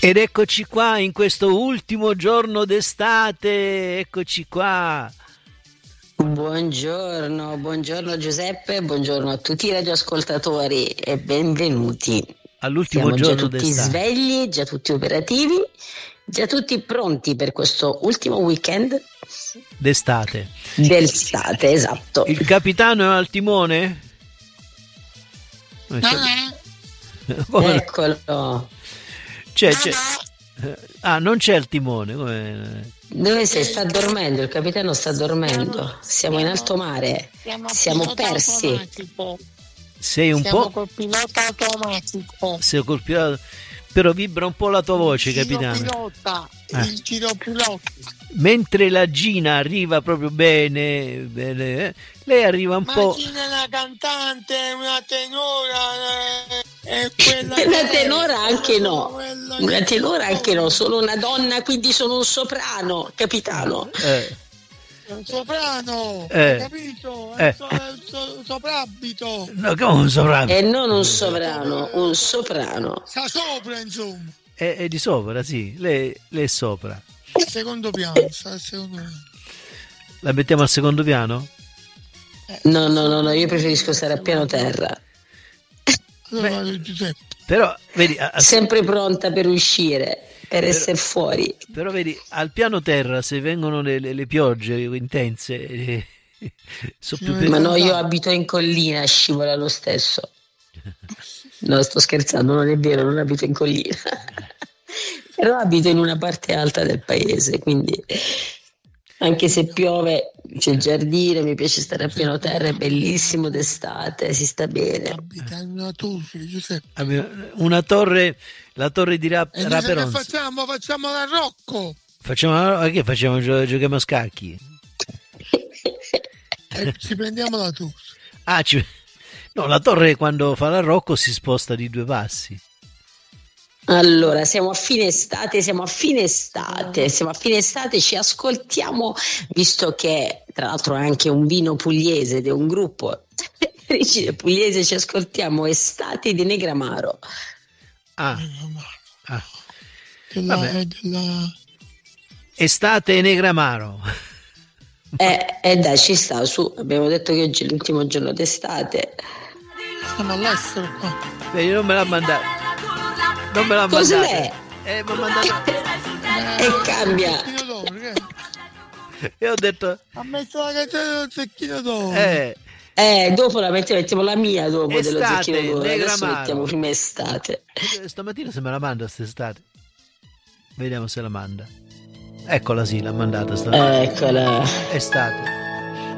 Ed eccoci qua in questo ultimo giorno d'estate, eccoci qua. Buongiorno Giuseppe, buongiorno a tutti i radioascoltatori e benvenuti. All'ultimo Siamo giorno già tutti d'estate. svegli, già tutti operativi, già tutti pronti per questo ultimo weekend D'estate. d'estate, esatto. Il capitano è al timone? Come? Eccolo. C'è. Ah, non c'è il timone. Come? Dove sei? Sta dormendo, il capitano sta dormendo. Siamo in alto mare, siamo persi. Automatico. Sei un Siamo po'... col pilota automatico. Sei col pilota... Però vibra un po' la tua voce, Il giro capitano. pilota, il giro pilota. Mentre la Gina arriva proprio bene, lei arriva un po'... Macchina una cantante, una tenora, è quella Una che tenora è, anche no, quella una che- tenora anche no, sono una donna, quindi sono un soprano, capitano. È un soprano, Eh. hai capito? È Eh. un soprabito. No, come un sovrano? E non un sovrano, un soprano. Sta sopra, insomma. È di sopra, sì, lei è sopra. Al secondo piano, sta al secondo piano. La mettiamo al secondo piano? No, io preferisco stare a piano terra, Allora vado Giuseppe. Però, vedi, sempre pronta per uscire, per essere fuori. però vedi, al piano terra, se vengono le piogge intense, sono più Ma no, io abito in collina, scivola lo stesso. No, sto scherzando, non è vero, non abito in collina. Però abito in una parte alta del paese, quindi anche se piove c'è il giardino, mi piace stare a piano terra, è bellissimo d'estate, si sta bene. Abita in una torre, Giuseppe. una torre, la torre di E noi che Raperonzi. facciamo? Facciamo la Rocco. Che facciamo? Giochiamo a scacchi? E ci prendiamo la torre. Ah, no, la torre quando fa l'arrocco si sposta di 2 passi. Allora, siamo a fine estate, ci ascoltiamo, visto che tra l'altro è anche un vino pugliese ed è un gruppo origine pugliese, ci ascoltiamo Estate di Negramaro. Ah, Della... estate Negramaro. Dai, ci sta, su, abbiamo detto che oggi è l'ultimo giorno d'estate. Siamo all'estero qua. Vedi, non me l'ha mandato. Non me l'ha Cos'è? mandato. Mi ha mandato. E cambia. Zecchino d'oro, che? E ho detto, Ha messo la canzone dello zecchino d'oro. Dopo mettiamo la mia dopo dello Estate, zecchino d'oro. Adesso Negramaro. mettiamo prima estate. stamattina se me la manda quest'estate. Vediamo se la manda. Eccola, sì, l'ha mandata stamattina. Eccola. Estate.